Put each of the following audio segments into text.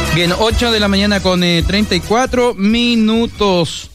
Bien, 8 de la mañana con 34 minutos.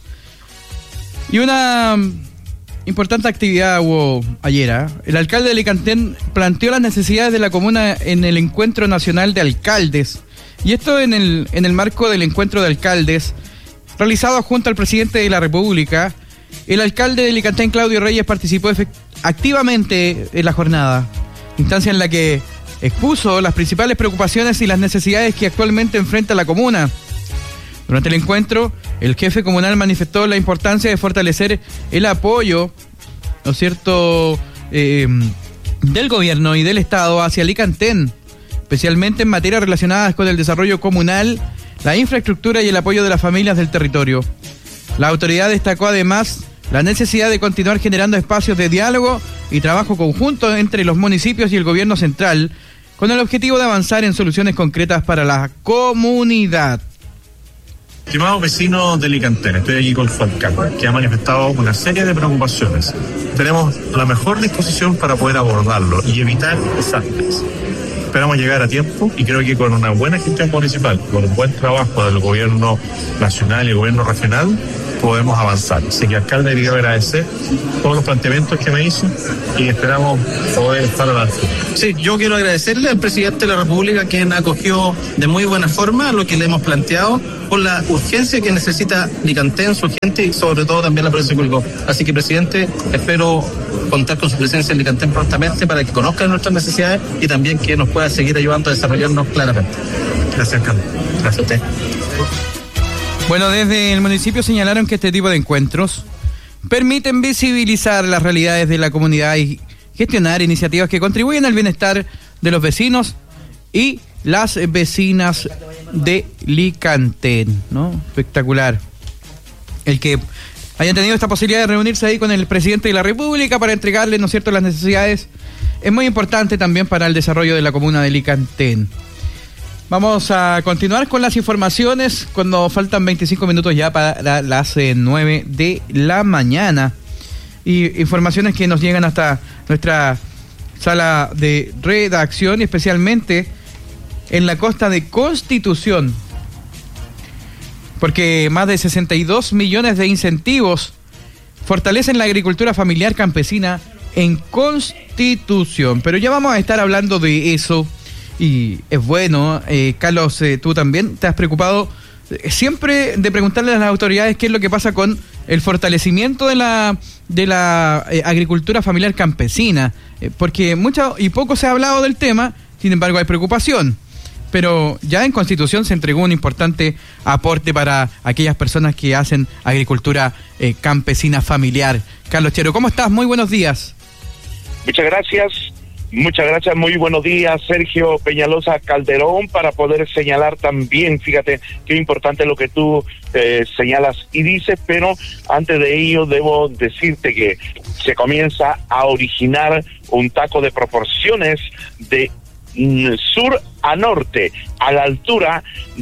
Y una importante actividad hubo ayer. El alcalde de Alicantén planteó las necesidades de la comuna en el Encuentro Nacional de Alcaldes. Y esto en el marco del Encuentro de Alcaldes, realizado junto al presidente de la República. El alcalde de Alicantén, Claudio Reyes, participó activamente en la jornada, instancia en la que expuso las principales preocupaciones y las necesidades que actualmente enfrenta la comuna. Durante el encuentro, el jefe comunal manifestó la importancia de fortalecer el apoyo, ¿no es cierto?, del gobierno y del Estado hacia Alicantén, especialmente en materias relacionadas con el desarrollo comunal, la infraestructura y el apoyo de las familias del territorio. La autoridad destacó además la necesidad de continuar generando espacios de diálogo y trabajo conjunto entre los municipios y el gobierno central, con el objetivo de avanzar en soluciones concretas para la comunidad. Estimados vecinos de Alicantén, estoy aquí con su alcalde, que ha manifestado una serie de preocupaciones. Tenemos la mejor disposición para poder abordarlo y evitar desastres. Esperamos llegar a tiempo y creo que con una buena gestión municipal, con un buen trabajo del gobierno nacional y el gobierno regional, podemos avanzar. Así que, alcalde, quería agradecer todos los planteamientos que me hizo y esperamos poder estar adelante. Sí, yo quiero agradecerle al presidente de la República, quien acogió de muy buena forma lo que le hemos planteado por la urgencia que necesita Alicantén, su gente y sobre todo también la provincia de Curicó. Así que, presidente, espero contar con su presencia en Alicantén prontamente para que conozcan nuestras necesidades y también que nos pueda seguir ayudando a desarrollarnos claramente. Gracias, alcalde. Gracias a usted. Bueno, desde el municipio señalaron que este tipo de encuentros permiten visibilizar las realidades de la comunidad y gestionar iniciativas que contribuyen al bienestar de los vecinos y las vecinas de Alicantén, ¿no? Espectacular. El que hayan tenido esta posibilidad de reunirse ahí con el presidente de la República para entregarle, ¿no es cierto?, las necesidades, es muy importante también para el desarrollo de la comuna de Alicantén. Vamos a continuar con las informaciones cuando faltan 25 minutos ya para las 9 de la mañana. Y informaciones que nos llegan hasta nuestra sala de redacción, y especialmente en la costa de Constitución. Porque más de 62 millones de incentivos fortalecen la agricultura familiar campesina en Constitución. Pero ya vamos a estar hablando de eso. Y es bueno, Carlos, tú también te has preocupado siempre de preguntarle a las autoridades qué es lo que pasa con el fortalecimiento de la agricultura familiar campesina, porque mucho y poco se ha hablado del tema, sin embargo hay preocupación. Pero ya en Constitución se entregó un importante aporte para aquellas personas que hacen agricultura campesina familiar. Carlos Chero, ¿cómo estás? Muy buenos días. Muchas gracias, muy buenos días, Sergio Peñalosa Calderón, para poder señalar también, fíjate qué importante lo que tú señalas y dices, pero antes de ello debo decirte que se comienza a originar un taco de proporciones de sur a norte, a la altura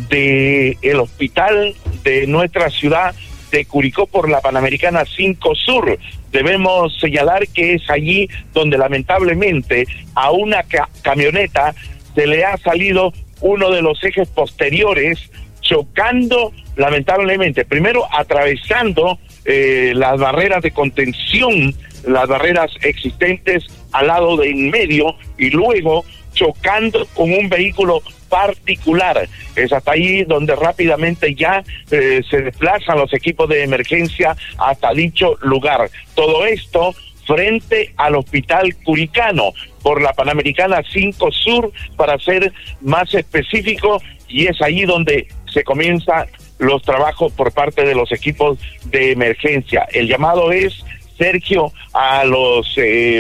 de el hospital de nuestra ciudad de Curicó por la Panamericana 5 Sur. Debemos señalar que es allí donde lamentablemente a una camioneta se le ha salido uno de los ejes posteriores, chocando lamentablemente, primero atravesando las barreras de contención, las barreras existentes al lado de en medio, y luego chocando con un vehículo particular. Es hasta ahí donde rápidamente ya se desplazan los equipos de emergencia hasta dicho lugar. Todo esto frente al Hospital Curicano, por la Panamericana 5 Sur, para ser más específico, y es ahí donde se comienzan los trabajos por parte de los equipos de emergencia. El llamado es, Sergio, a los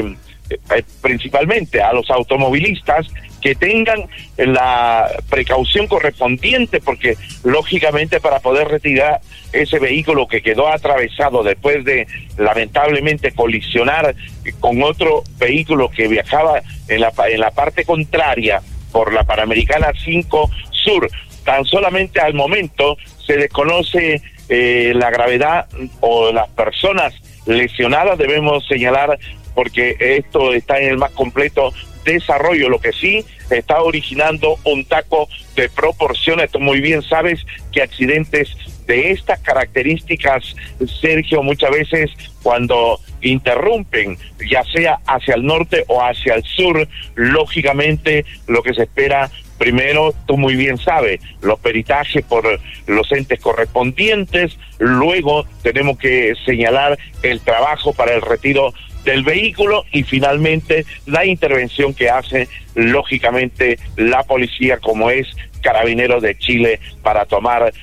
principalmente a los automovilistas que tengan la precaución correspondiente, porque lógicamente para poder retirar ese vehículo que quedó atravesado después de lamentablemente colisionar con otro vehículo que viajaba en la parte contraria por la Panamericana 5 Sur, tan solamente al momento se desconoce la gravedad o las personas lesionadas, debemos señalar, porque esto está en el más completo desarrollo. Lo que sí está originando un taco de proporciones. Tú muy bien sabes que accidentes de estas características, Sergio, muchas veces cuando interrumpen, ya sea hacia el norte o hacia el sur, lógicamente lo que se espera, primero, tú muy bien sabes, los peritajes por los entes correspondientes, luego tenemos que señalar el trabajo para el retiro del vehículo y finalmente la intervención que hace, lógicamente, la policía, como es Carabineros de Chile, para tomar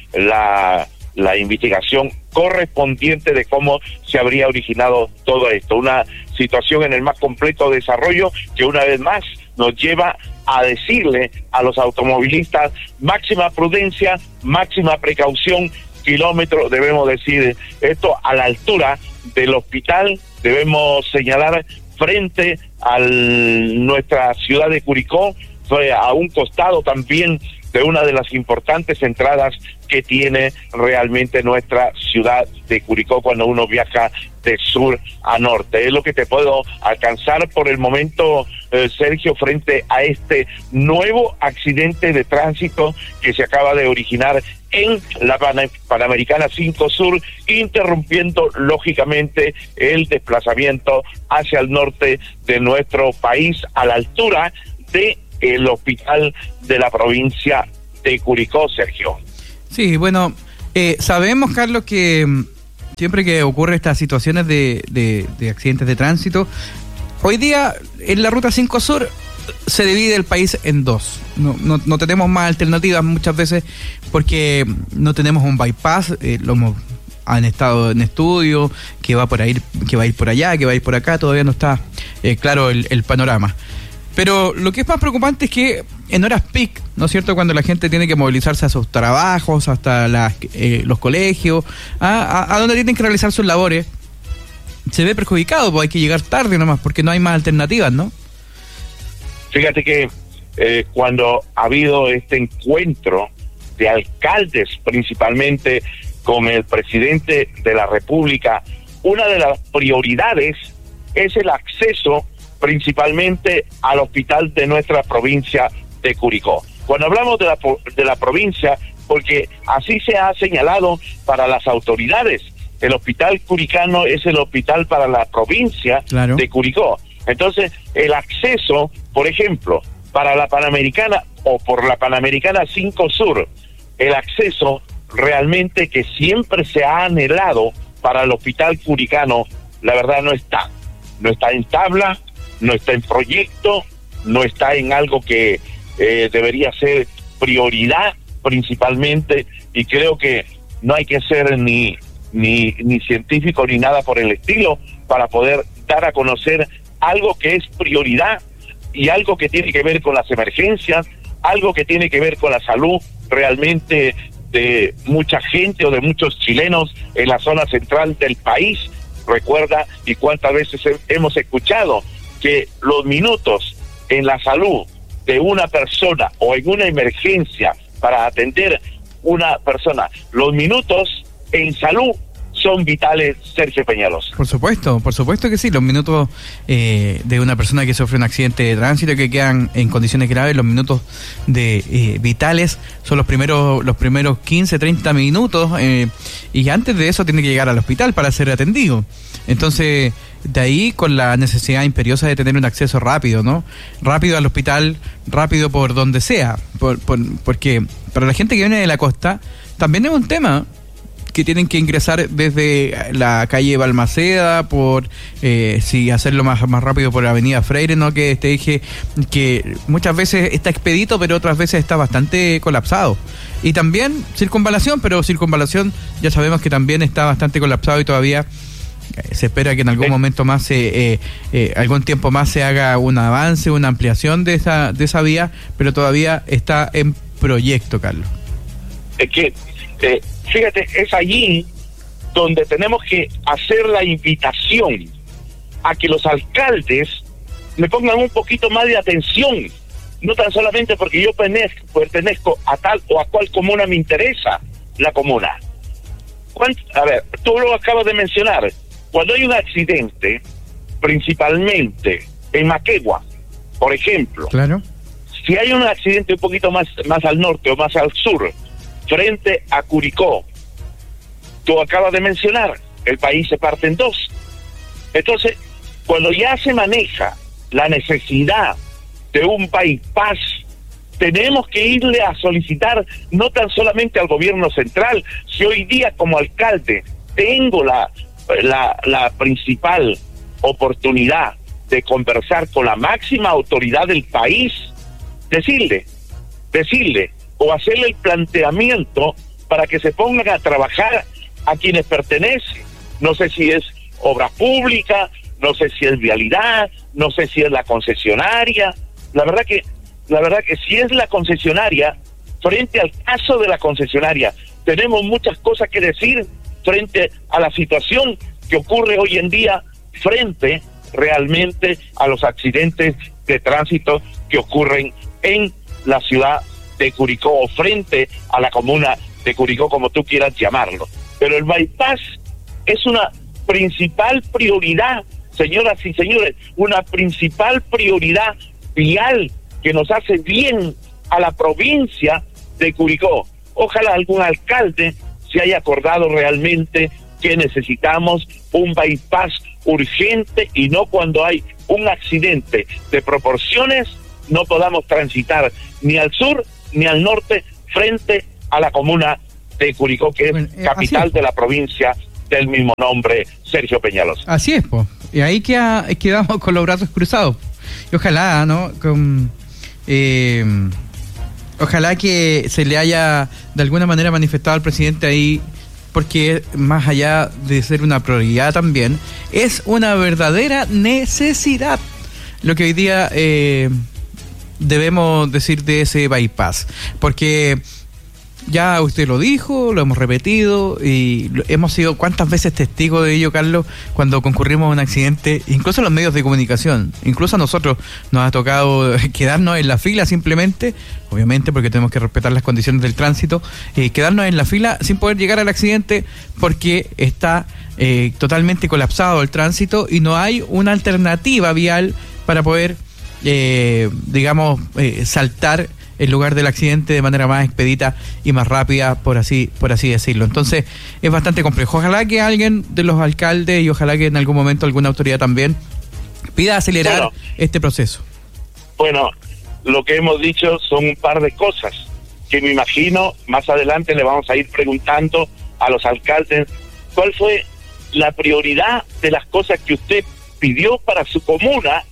la investigación correspondiente de cómo se habría originado todo esto. Una situación en el más completo desarrollo que una vez más nos lleva a decirle a los automovilistas máxima prudencia, máxima precaución, kilómetros, debemos decir esto a la altura del hospital, debemos señalar frente a nuestra ciudad de Curicó, a un costado también de una de las importantes entradas que tiene realmente nuestra ciudad de Curicó cuando uno viaja de sur a norte. Es lo que te puedo alcanzar por el momento, Sergio, frente a este nuevo accidente de tránsito que se acaba de originar en la Panamericana 5 Sur, interrumpiendo lógicamente el desplazamiento hacia el norte de nuestro país a la altura de el hospital de la provincia de Curicó, Sergio. Sí, bueno, sabemos, Carlos, que siempre que ocurre estas situaciones de accidentes de tránsito, hoy día en la Ruta 5 Sur se divide el país en dos. No tenemos más alternativas muchas veces porque no tenemos un bypass, han estado en estudio, que va a ir por allá, que va a ir por acá, todavía no está claro el panorama. Pero lo que es más preocupante es que en horas peak, ¿no es cierto?, cuando la gente tiene que movilizarse a sus trabajos, hasta los colegios, a donde tienen que realizar sus labores, se ve perjudicado, pues hay que llegar tarde nomás, porque no hay más alternativas, ¿no? Fíjate que cuando ha habido este encuentro de alcaldes, principalmente con el presidente de la República, una de las prioridades es el acceso principalmente al hospital de nuestra provincia de Curicó. Cuando hablamos de la provincia, porque así se ha señalado para las autoridades, el hospital curicano es el hospital para la provincia de Curicó. Entonces, el acceso, por ejemplo, para la Panamericana o por la Panamericana 5 Sur, el acceso realmente que siempre se ha anhelado para el hospital curicano, la verdad no está en tabla, no está en proyecto, no está en algo que debería ser prioridad principalmente, y creo que no hay que ser ni científico ni nada por el estilo para poder dar a conocer algo que es prioridad y algo que tiene que ver con las emergencias, algo que tiene que ver con la salud realmente de mucha gente o de muchos chilenos en la zona central del país. Recuerda, y cuántas veces hemos escuchado que los minutos en la salud de una persona o en una emergencia para atender una persona, los minutos en salud son vitales, Sergio Peñalos. Por supuesto que sí. Los minutos de una persona que sufre un accidente de tránsito que quedan en condiciones graves, los minutos vitales son los primeros 15, 30 minutos y antes de eso tiene que llegar al hospital para ser atendido. Entonces, de ahí con la necesidad imperiosa de tener un acceso rápido, ¿no? Rápido al hospital, rápido por donde sea, porque para la gente que viene de la costa también es un tema que tienen que ingresar desde la calle Balmaceda, si hacerlo más rápido por la avenida Freire, ¿no? Que este eje que muchas veces está expedito, pero otras veces está bastante colapsado. Y también circunvalación, pero circunvalación ya sabemos que también está bastante colapsado y todavía se espera que en algún momento más, algún tiempo más se haga un avance, una ampliación de esa vía, pero todavía está en proyecto, Carlos. Es que fíjate, es allí donde tenemos que hacer la invitación a que los alcaldes le pongan un poquito más de atención, no tan solamente porque yo pertenezco a tal o a cual comuna me interesa la comuna. A ver, tú lo acabas de mencionar, cuando hay un accidente, principalmente en Maquegua, Por ejemplo, Claro. si hay un accidente un poquito más al norte o más al sur, frente a Curicó, tú acabas de mencionar, el país se parte en dos. Entonces, cuando ya se maneja la necesidad de un bypass, tenemos que irle a solicitar no tan solamente al gobierno central. Si hoy día como alcalde tengo la principal oportunidad de conversar con la máxima autoridad del país, decirle o hacerle el planteamiento para que se pongan a trabajar a quienes pertenecen. No sé si es obra pública, no sé si es vialidad, no sé si es la concesionaria. La verdad que si es la concesionaria, frente al caso de la concesionaria, tenemos muchas cosas que decir frente a la situación que ocurre hoy en día, frente realmente a los accidentes de tránsito que ocurren en la ciudad de Curicó o frente a la comuna de Curicó, como tú quieras llamarlo. Pero el bypass es una principal prioridad, señoras y señores, una principal prioridad vial que nos hace bien a la provincia de Curicó. Ojalá algún alcalde se haya acordado realmente que necesitamos un bypass urgente y no cuando hay un accidente de proporciones no podamos transitar ni al sur ni al norte frente a la comuna de Curicó, que es capital de la provincia del mismo nombre, Sergio Peñalosa. Así es, pues. Y ahí quedamos con los brazos cruzados. Y ojalá, ¿no? Ojalá que se le haya de alguna manera manifestado al presidente ahí, porque más allá de ser una prioridad también, es una verdadera necesidad lo que hoy día debemos decir de ese bypass, porque ya usted lo dijo, lo hemos repetido y hemos sido cuántas veces testigos de ello, Carlos, cuando concurrimos a un accidente, incluso en los medios de comunicación, incluso a nosotros nos ha tocado quedarnos en la fila simplemente, obviamente porque tenemos que respetar las condiciones del tránsito, quedarnos en la fila sin poder llegar al accidente porque está totalmente colapsado el tránsito y no hay una alternativa vial para poder, saltar el lugar del accidente de manera más expedita y más rápida, por así decirlo. Entonces, es bastante complejo. Ojalá que alguien de los alcaldes y ojalá que en algún momento alguna autoridad también pida acelerar este proceso. Bueno, lo que hemos dicho son un par de cosas que me imagino más adelante le vamos a ir preguntando a los alcaldes cuál fue la prioridad de las cosas que usted pidió para su comuna,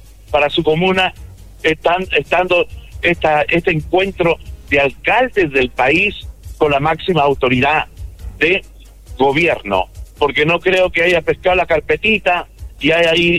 estando este encuentro de alcaldes del país con la máxima autoridad de gobierno, porque no creo que haya pescado la carpetita y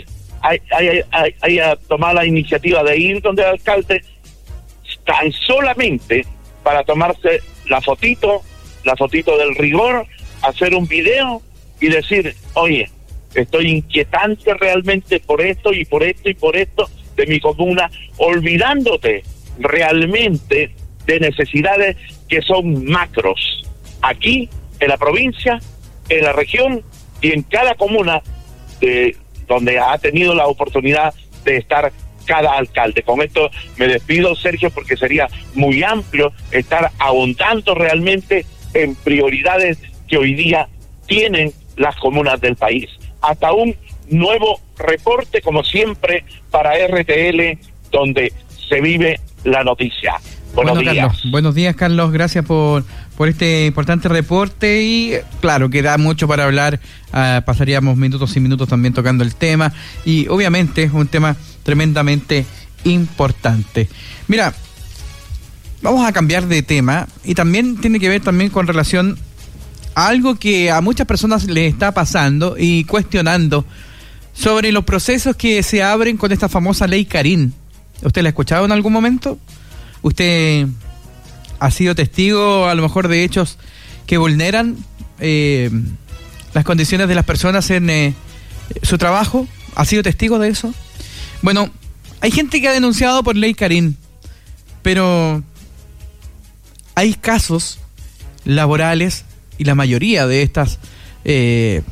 haya tomado la iniciativa de ir donde el alcalde tan solamente para tomarse la fotito del rigor, hacer un video y decir, oye, estoy inquietante realmente por esto y por esto y por esto de mi comuna, olvidándote realmente de necesidades que son macros aquí en la provincia, en la región y en cada comuna donde ha tenido la oportunidad de estar cada alcalde. Con esto me despido, Sergio, porque sería muy amplio estar ahondando realmente en prioridades que hoy día tienen las comunas del país. Hasta un nuevo reporte, como siempre, para RTL, donde se vive la noticia. Buenos días. Carlos. Buenos días, Carlos. Gracias por este importante reporte y claro, que da mucho para hablar. Pasaríamos minutos y minutos también tocando el tema y obviamente es un tema tremendamente importante. Mira, vamos a cambiar de tema y también tiene que ver también con relación a algo que a muchas personas les está pasando y cuestionando sobre los procesos que se abren con esta famosa ley Karin. ¿Usted la ha escuchado en algún momento? ¿Usted ha sido testigo a lo mejor de hechos que vulneran las condiciones de las personas en su trabajo? ¿Ha sido testigo de eso? Bueno, hay gente que ha denunciado por ley Karin, pero hay casos laborales y la mayoría de estas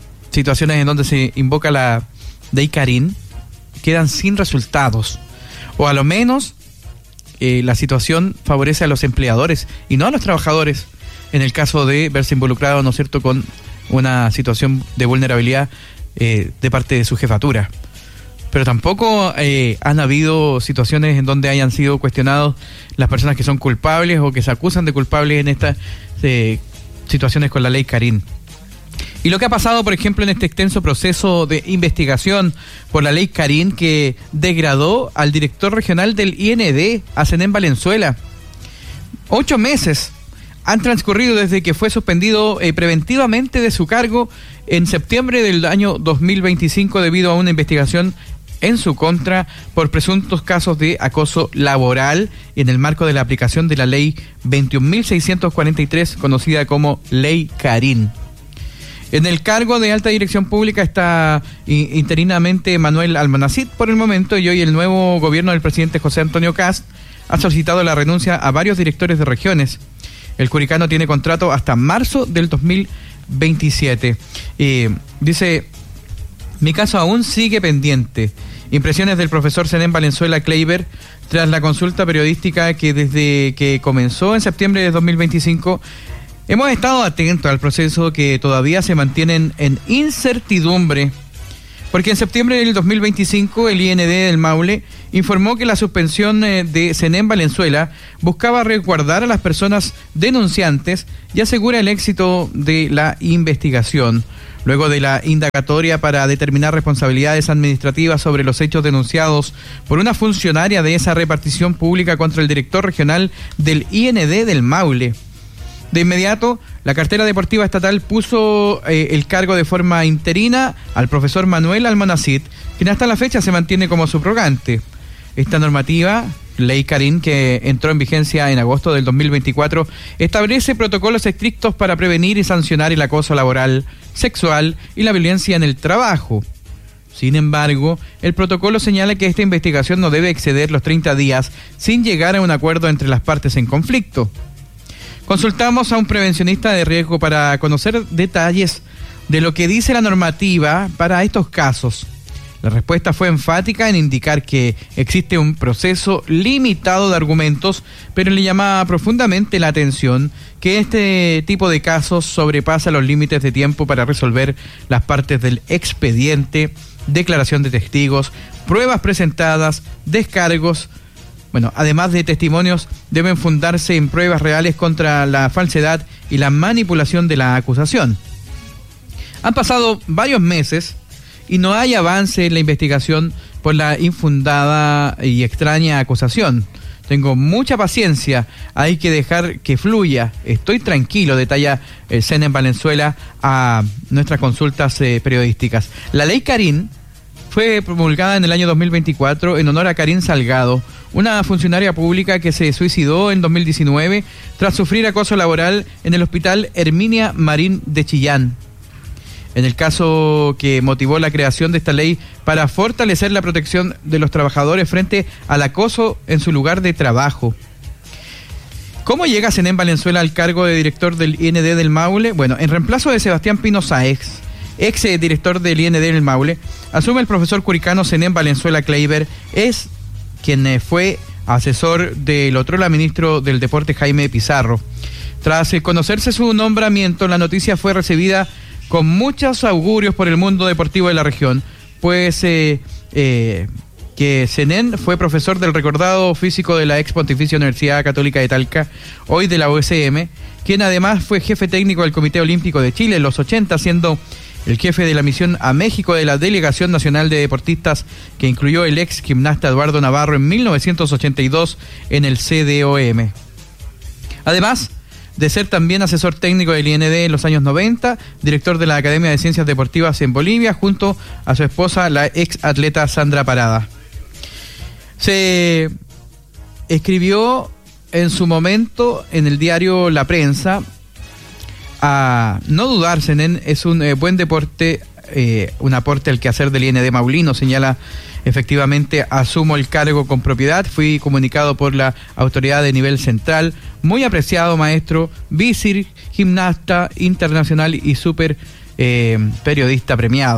situaciones en donde se invoca la ley Karin quedan sin resultados O a lo menos la situación favorece a los empleadores y no a los trabajadores, en el caso de verse involucrado, ¿no es cierto?, con una situación de vulnerabilidad de parte de su jefatura. Pero tampoco han habido situaciones en donde hayan sido cuestionados las personas que son culpables o que se acusan de culpables en estas situaciones con la ley Carín. Y lo que ha pasado, por ejemplo, en este extenso proceso de investigación por la ley Carín, que degradó al director regional del IND, a Zenén Valenzuela. 8 meses han transcurrido desde que fue suspendido preventivamente de su cargo en septiembre del año 2025 debido a una investigación en su contra por presuntos casos de acoso laboral en el marco de la aplicación de la ley 21.643, conocida como Ley Carín. En el cargo de alta dirección pública está interinamente Manuel Almonacid por el momento, y hoy el nuevo gobierno del presidente José Antonio Kast ha solicitado la renuncia a varios directores de regiones. El curicano tiene contrato hasta marzo del 2027. Dice: mi caso aún sigue pendiente. Impresiones del profesor Zenén Valenzuela Kleiber tras la consulta periodística que desde que comenzó en septiembre de 2025 hemos estado atentos al proceso que todavía se mantiene en incertidumbre. Porque en septiembre del 2025 el IND del Maule informó que la suspensión de Zenén Valenzuela buscaba resguardar a las personas denunciantes y asegura el éxito de la investigación. Luego de la indagatoria para determinar responsabilidades administrativas sobre los hechos denunciados por una funcionaria de esa repartición pública contra el director regional del IND del Maule. De inmediato, la cartera deportiva estatal puso el cargo de forma interina al profesor Manuel Almonacid, quien hasta la fecha se mantiene como subrogante. Esta normativa, Ley Carín, que entró en vigencia en agosto del 2024, establece protocolos estrictos para prevenir y sancionar el acoso laboral, sexual y la violencia en el trabajo. Sin embargo, el protocolo señala que esta investigación no debe exceder los 30 días sin llegar a un acuerdo entre las partes en conflicto. Consultamos a un prevencionista de riesgo para conocer detalles de lo que dice la normativa para estos casos. La respuesta fue enfática en indicar que existe un proceso limitado de argumentos, pero le llamaba profundamente la atención que este tipo de casos sobrepasa los límites de tiempo para resolver las partes del expediente, declaración de testigos, pruebas presentadas, descargos. Bueno, además de testimonios, deben fundarse en pruebas reales contra la falsedad y la manipulación de la acusación. Han pasado varios meses y no hay avance en la investigación por la infundada y extraña acusación. Tengo mucha paciencia, hay que dejar que fluya. Estoy tranquilo, detalla Zenén Valenzuela a nuestras consultas periodísticas. La ley Carín fue promulgada en el año 2024 en honor a Karin Salgado, una funcionaria pública que se suicidó en 2019 tras sufrir acoso laboral en el Hospital Herminia Marín de Chillán. En el caso que motivó la creación de esta ley para fortalecer la protección de los trabajadores frente al acoso en su lugar de trabajo. ¿Cómo llega Zenén Valenzuela al cargo de director del IND del Maule? Bueno, en reemplazo de Sebastián Pino Sáez, ex director del IND del Maule, asume el profesor curicano Zenén Valenzuela Kleiber, es quien fue asesor del otrora ministro del Deporte Jaime Pizarro. Tras conocerse su nombramiento, la noticia fue recibida con muchos augurios por el mundo deportivo de la región, pues que Zenén fue profesor del recordado físico de la ex Pontificia Universidad Católica de Talca, hoy de la USM, quien además fue jefe técnico del Comité Olímpico de Chile en los 80, siendo el jefe de la misión a México de la Delegación Nacional de Deportistas, que incluyó el ex gimnasta Eduardo Navarro en 1982 en el CDOM. Además de ser también asesor técnico del IND en los años 90, director de la Academia de Ciencias Deportivas en Bolivia, junto a su esposa, la ex atleta Sandra Parada. Se escribió en su momento en el diario La Prensa: a no dudar, Zenén es un buen deporte, un aporte al quehacer del IND Maulino, señala. Efectivamente, asumo el cargo con propiedad, fui comunicado por la autoridad de nivel central, muy apreciado maestro, visir, gimnasta internacional y súper periodista premiado.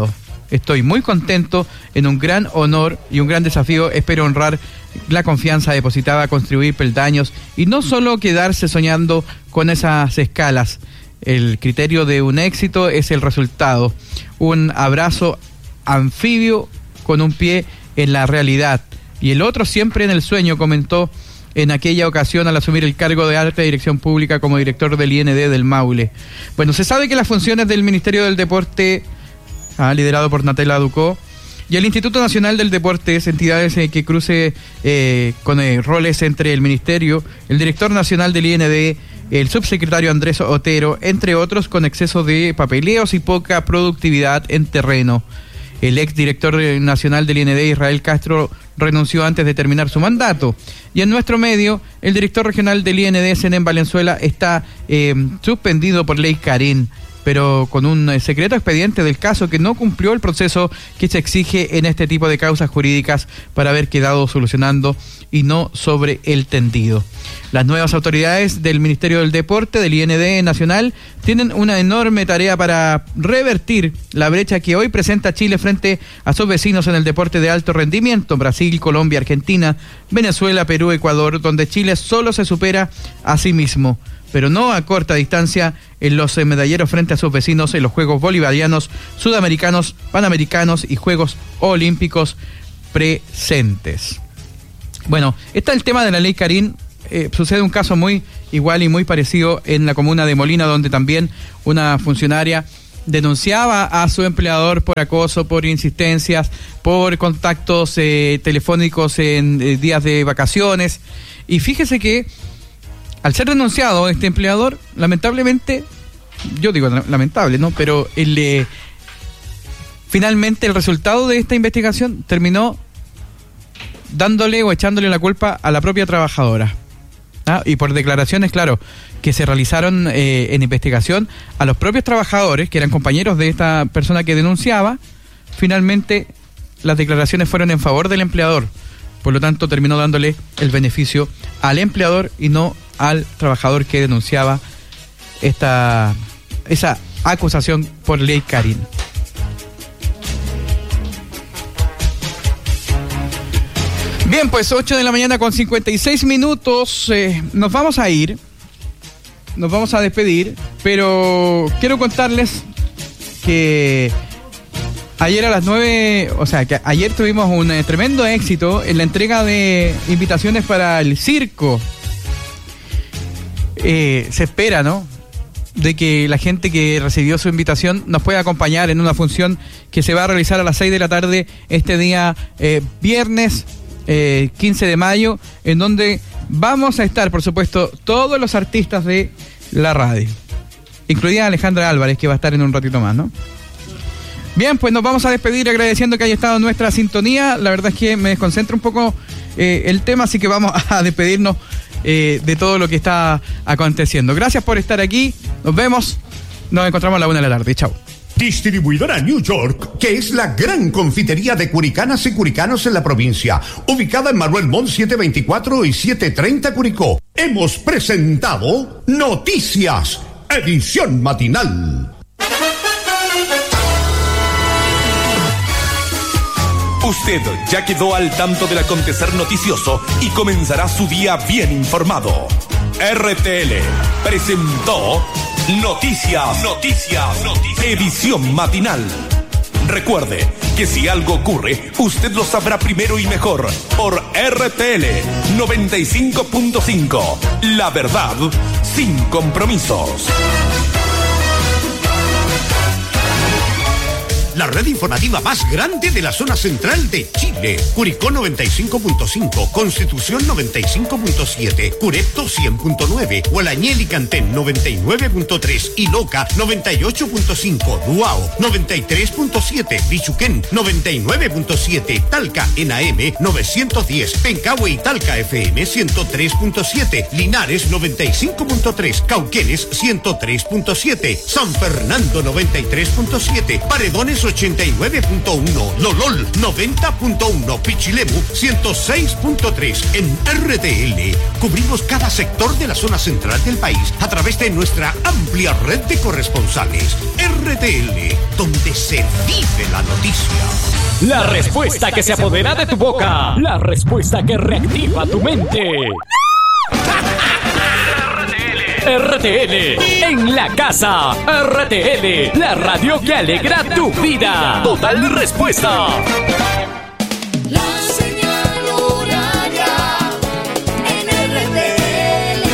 Estoy muy contento, en un gran honor y un gran desafío. Espero honrar la confianza depositada, construir peldaños y no solo quedarse soñando con esas escalas. El criterio de un éxito es el resultado. Un abrazo anfibio con un pie en la realidad y el otro siempre en el sueño, comentó en aquella ocasión al asumir el cargo de alta dirección pública como director del IND del Maule. Bueno, se sabe que las funciones del Ministerio del Deporte, liderado por Natella Ducó, y el Instituto Nacional del Deporte, entidades que cruce con roles entre el Ministerio, el director nacional del IND, el subsecretario Andrés Otero, entre otros, con exceso de papeleos y poca productividad en terreno. El exdirector nacional del IND, Israel Castro, renunció antes de terminar su mandato. Y en nuestro medio, el director regional del IND, Senén Valenzuela, está suspendido por ley Karin, pero con un secreto expediente del caso que no cumplió el proceso que se exige en este tipo de causas jurídicas para haber quedado solucionando y no sobre el tendido. Las nuevas autoridades del Ministerio del Deporte, del IND Nacional, tienen una enorme tarea para revertir la brecha que hoy presenta Chile frente a sus vecinos en el deporte de alto rendimiento, Brasil, Colombia, Argentina, Venezuela, Perú, Ecuador, donde Chile solo se supera a sí mismo, pero no a corta distancia en los medalleros frente a sus vecinos en los Juegos Bolivarianos, Sudamericanos, Panamericanos y Juegos Olímpicos presentes. Bueno, está el tema de la ley Karin. Sucede un caso muy igual y muy parecido en la comuna de Molina, donde también una funcionaria denunciaba a su empleador por acoso, por insistencias, por contactos telefónicos en días de vacaciones. Y fíjese que al ser denunciado este empleador, lamentablemente, yo digo lamentable, ¿no? Pero finalmente el resultado de esta investigación terminó dándole o echándole la culpa a la propia trabajadora. Y por declaraciones, claro, que se realizaron en investigación a los propios trabajadores, que eran compañeros de esta persona que denunciaba, finalmente las declaraciones fueron en favor del empleador. Por lo tanto, terminó dándole el beneficio al empleador y no al trabajador que denunciaba esa acusación por ley Karin. Bien, pues 8 de la mañana con 56 minutos. Nos vamos a ir. Nos vamos a despedir. Pero quiero contarles que ayer a las 9, o sea, que ayer tuvimos un tremendo éxito en la entrega de invitaciones para el circo. Se espera, ¿no?, de que la gente que recibió su invitación nos pueda acompañar en una función que se va a realizar a las 6 de la tarde este día viernes 15 de mayo, en donde vamos a estar, por supuesto, todos los artistas de la radio, incluida Alejandra Álvarez, que va a estar en un ratito más, ¿no? Bien, pues nos vamos a despedir agradeciendo que haya estado en nuestra sintonía. La verdad es que me desconcentra un poco el tema, así que vamos a despedirnos de todo lo que está aconteciendo. Gracias por estar aquí, nos vemos, nos encontramos a la 1 de la tarde, chao. Distribuidora New York, que es la gran confitería de curicanas y curicanos en la provincia, ubicada en Manuel Montt 724 y 730 Curicó. Hemos presentado Noticias, edición matinal. Usted ya quedó al tanto del acontecer noticioso y comenzará su día bien informado. RTL presentó Noticias, edición matinal. Recuerde que si algo ocurre, usted lo sabrá primero y mejor por RTL 95.5. La verdad sin compromisos. La red informativa más grande de la zona central de Chile. Curicó 95.5, Constitución 95.7, Curepto 100.9, Gualañé y Cantén 99.3 y Loca 98.5, Duao 93.7, Bichuquén 99.7, Talca en AM 910, Pencahue y Talca FM 103.7, Linares 95.3, Cauquenes 103.7, San Fernando 93.7, Paredones 89.1, Lolol 90.1, Pichilemu 106.3. En RTL cubrimos cada sector de la zona central del país a través de nuestra amplia red de corresponsales. RTL, donde se vive la noticia. La respuesta que se apodera de tu boca. La respuesta que reactiva tu mente. RTL en la casa. RTL, la radio que alegra tu vida. Total respuesta. La señal horaria en RTL.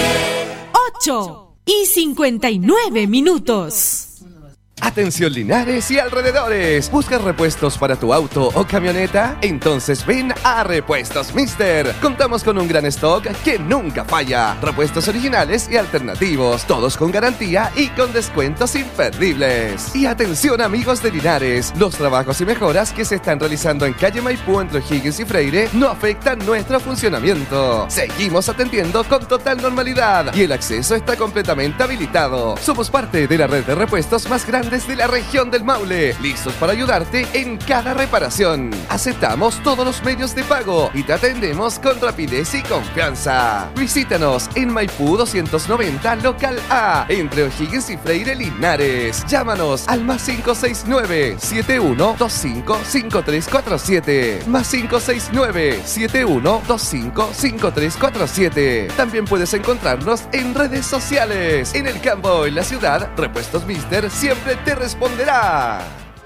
8:59. Atención Linares y alrededores. ¿Buscas repuestos para tu auto o camioneta? Entonces ven a Repuestos Mister. Contamos con un gran stock que nunca falla. Repuestos originales y alternativos, todos con garantía y con descuentos imperdibles. Y atención amigos de Linares, los trabajos y mejoras que se están realizando en calle Maipú entre O'Higgins y Freire no afectan nuestro funcionamiento. Seguimos atendiendo con total normalidad y el acceso está completamente habilitado. Somos parte de la red de repuestos más grande de la región del Maule, listos para ayudarte en cada reparación. Aceptamos todos los medios de pago y te atendemos con rapidez y confianza. Visítanos en Maipú 290 local A, entre O'Higgins y Freire Linares. Llámanos al +569 7125 5347, +569 7125 5347. También puedes encontrarnos en redes sociales. En el campo, en la ciudad, Repuestos Mister siempre te responderá.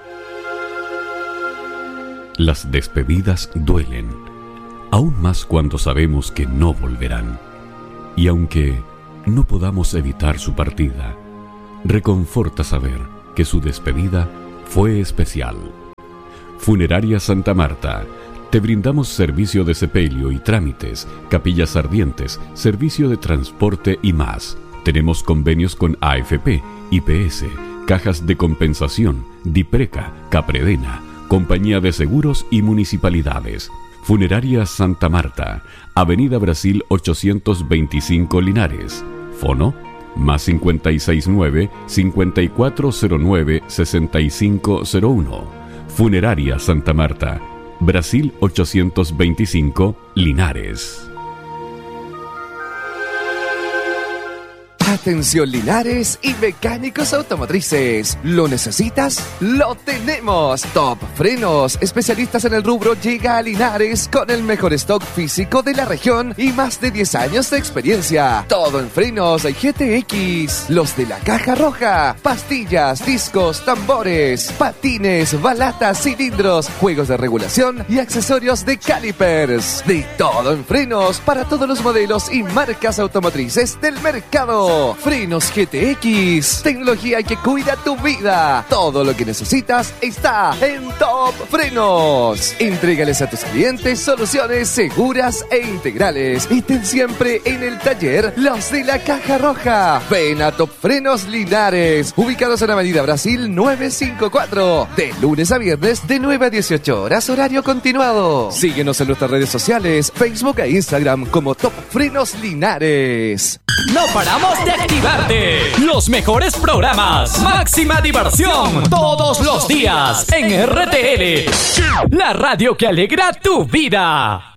Las despedidas duelen, aún más cuando sabemos que no volverán. Y aunque no podamos evitar su partida, reconforta saber que su despedida fue especial. Funeraria Santa Marta. Te brindamos servicio de sepelio y trámites, capillas ardientes, servicio de transporte y más. Tenemos convenios con AFP, IPS, Cajas de Compensación, Dipreca, Capredena, Compañía de Seguros y Municipalidades. Funeraria Santa Marta, Avenida Brasil 825 Linares. Fono, +569 5409 6501. Funeraria Santa Marta, Brasil 825 Linares. Atención Linares y mecánicos automotrices. ¿Lo necesitas? ¡Lo tenemos! Top Frenos, especialistas en el rubro, llega a Linares con el mejor stock físico de la región y más de 10 años de experiencia. Todo en frenos GTX, los de la caja roja, pastillas, discos, tambores, patines, balatas, cilindros, juegos de regulación y accesorios de calipers. De todo en frenos para todos los modelos y marcas automotrices del mercado. Frenos GTX, tecnología que cuida tu vida. Todo lo que necesitas está en Top Frenos. Entrégales a tus clientes soluciones seguras e integrales. Y ten siempre en el taller los de la caja roja. Ven a Top Frenos Linares, ubicados en Avenida Brasil 954, de lunes a viernes de 9 a 18 horas, horario continuado. Síguenos en nuestras redes sociales, Facebook e Instagram como Top Frenos Linares. No paramos de activarte. Los mejores programas, máxima diversión, todos los días en RTL, la radio que alegra tu vida.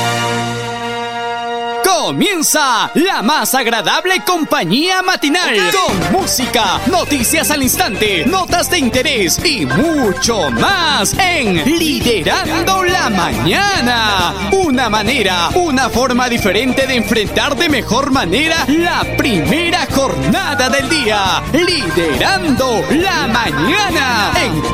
Comienza la más agradable compañía matinal, con música, noticias al instante, notas de interés y mucho más en Liderando la Mañana. Una forma diferente de enfrentar de mejor manera la primera jornada del día. Liderando la Mañana en